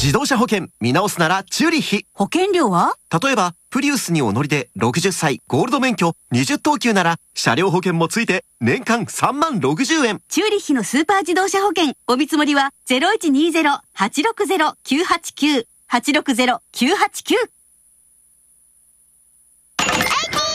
自動車保険見直すならチューリッヒ。 保険料は？ 例えばプリウスにお乗りで60歳ゴールド免許20等級なら車両保険もついて年間3万60円。 チューリッヒのスーパー自動車保険お見積もりは 0120-860-989 860-989